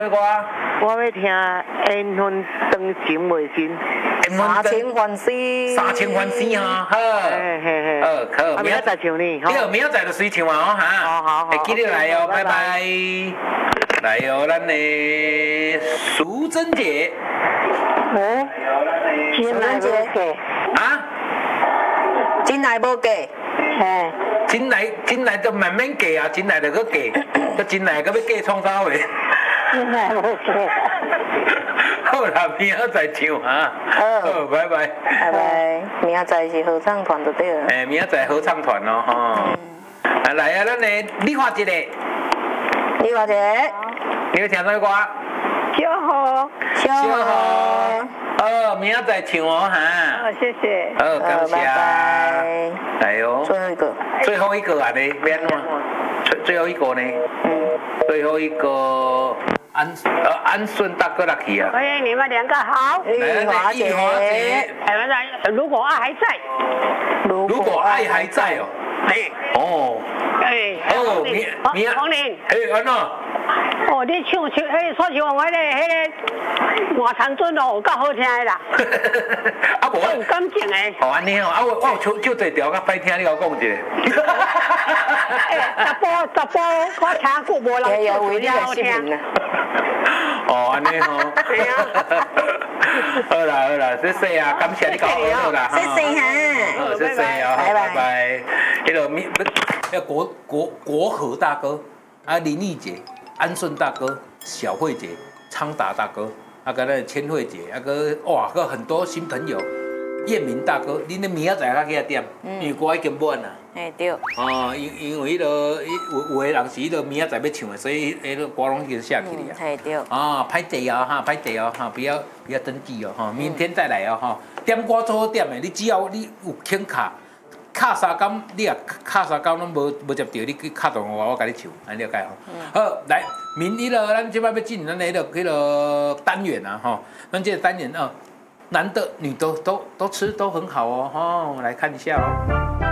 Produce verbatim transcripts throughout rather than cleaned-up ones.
我我要听缘分长情未尽， 三千欢喜， 三千欢喜哈，好， 嘿嘿嘿， 好，好， 啊，明仔载唱呢， 对，明仔载就随唱啊，吼哈， 好好好， 会记得来哦，拜拜，来哦，咱的淑珍姐， 哎， 真来无给啊， 真来无给， 嘿， 真来真来就慢慢嫁啊，真来就搁嫁，搁真来搁要嫁创啥话？ 真来无给。 好啦，明仔载唱哈，好，拜拜， 拜拜，明仔载是合唱团就对了。 诶，明仔载合唱团咯，吼，啊来啊，咱的李华一个， 李华姐， 你要听啥歌？ 小好， 小好， 好，明仔载唱哦哈， 好，谢谢， 好，感谢， 拜拜， 来哟， 最后一个， 最后一个啊，你免嘛，最最后一个呢？ 嗯， 最后一个安呃安顺大哥来去啊。 欢迎你们两个好。 丽华姐， 台湾人，如果爱还在， 如果爱还在哦。 哎， 哦。 哎， 哦，明明黄玲， 哎，安怎？ 哦，你唱唱，迄说唱我咧，迄个换长准哦，有够好听的啦。 啊无， 有感情的。 哦，安尼哦，啊我我有唱唱侪条较歹听，你甲我讲一下。 哎，十波十波，我听过无人唱比较好听。 哦，安尼吼。 对啊。 好啦好啦，谢谢啊，感谢你搞好啦。 谢谢哈， 好，谢谢啊， 拜拜拜。迄个咪，那国国国和大哥，啊林丽姐、安顺大哥、小慧姐、昌达大哥，啊个那千惠姐，啊个哇个很多新朋友，彦明大哥，恁的明仔载较几啊点？因为歌已经满啦。 哎对。 哦，因因为迄个有有的人是迄个明仔载要唱的，所以迄个歌拢已经下去了。 哎对。 啊，歹势哦哈，歹势哦哈，不要不要登记哦哈，明天再来哦哈。点歌做好点的，你只要你有肯卡。卡三工，你啊卡三工拢无无接到，你去卡电话我甲你唱，安了解吼。好，来，明迄个咱即摆要进咱迄个迄个单元啊吼，咱这个单元啊，男的女的都都吃都很好哦吼，来看一下哦。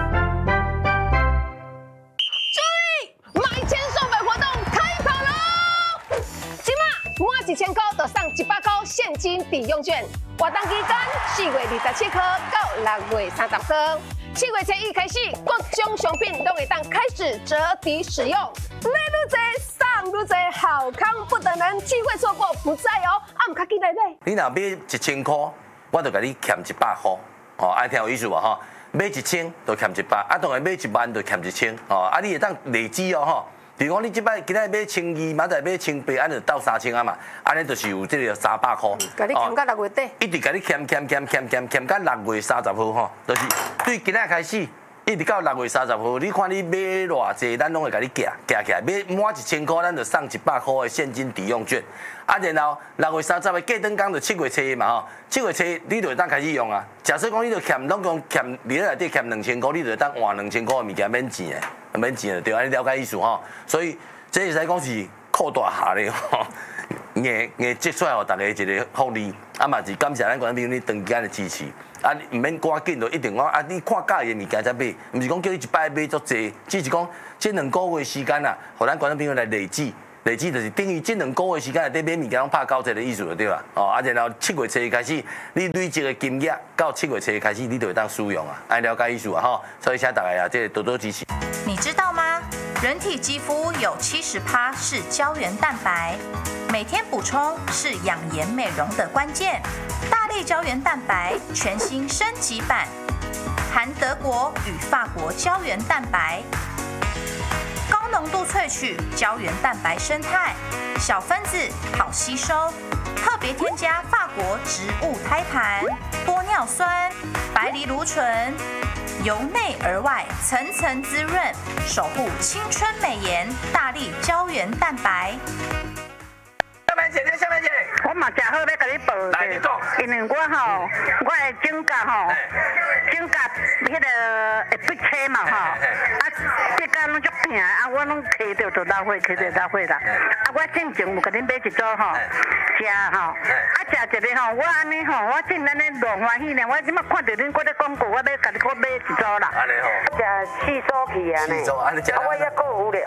注意，买千送百活动开跑喽！即马满一千块就送一百块现金抵用券，活动期间四月二十七号到六月三十号。七月初一开始，各种商品都会当开始折抵使用，买愈多送愈多，好康不等人，机会错过不再哦！啊，唔卡记得买。 你若买一千块，我就甲你欠一百块，哦，爱听有意思无吼？买一千就欠一百，啊，当然买一万就欠一千，哦，啊，你会当累积哦吼。比如讲，你即摆今仔买千二，明仔买千八，安就到三千啊嘛，安尼就是有这个三百块。 甲你欠到六月底。 一直甲你欠欠欠欠欠欠到六月三十号吼，就是对今仔开始，一直到六月三十号，你看你买偌济，咱拢会甲你夹夹起来，买满一千块，咱就送一百块的现金抵用券。啊，然后六月三十的过灯工就七月初嘛吼，七月初你就会当开始用啊。假设讲你就欠拢讲欠你内底欠两千块，你就会当换两千块的物件免钱的。免钱的对，安尼了解意思吼。所以这会使讲是扩大下咧吼，硬硬积出来互大家一个福利，啊嘛是感谢咱观众朋友你长期的支持，啊唔免赶紧就一定讲啊你看介意的物件才买，唔是讲叫你一摆买足济，只是讲这两个月时间啊，互咱观众朋友来累积。累积就是等于这两个月时间内底买物件拢拍九折的意思就对啦。哦，啊然后七月初开始，你累积的金额到七月初开始，你就会当使用啊，安了解意思啊吼。所以请大家啊，这多多支持。 你知道吗？人体肌肤有七十趴是胶原蛋白，每天补充是养颜美容的关键。大力胶原蛋白全新升级版，含德国与法国胶原蛋白。高浓度萃取胶原蛋白生态，小分子好吸收，特别添加法国植物胎盘、玻尿酸、白藜芦醇，由内而外层层滋润，守护青春美颜。大力胶原蛋白。 下面姐姐，下面姐， 我嘛正好要甲你报来你讲， 因为我吼，我的指甲吼，指甲迄个会闭车嘛吼，啊，指甲拢足平，啊，我拢摕着就老血，摕着老血啦。啊，我进前有甲恁买一组吼，食吼，啊，食一个吼，我安尼吼，我真安尼乱欢喜呢。我即马看到恁搁咧广告，我要甲你搁买一组啦。 安尼吼， 食四组去啊呢， 四组安尼食。 啊，我还搁有咧，